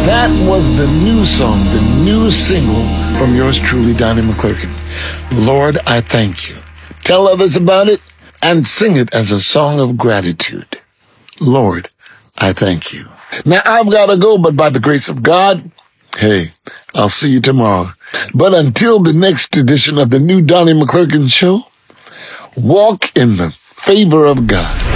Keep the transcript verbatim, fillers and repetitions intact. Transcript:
That was the new song, the new single from yours truly, Donnie McClurkin. Lord, I thank you. Tell others about it and sing it as a song of gratitude. Lord, I thank you. Now, I've got to go, but by the grace of God, hey, I'll see you tomorrow. But until the next edition of the new Donnie McClurkin Show, walk in the favor of God.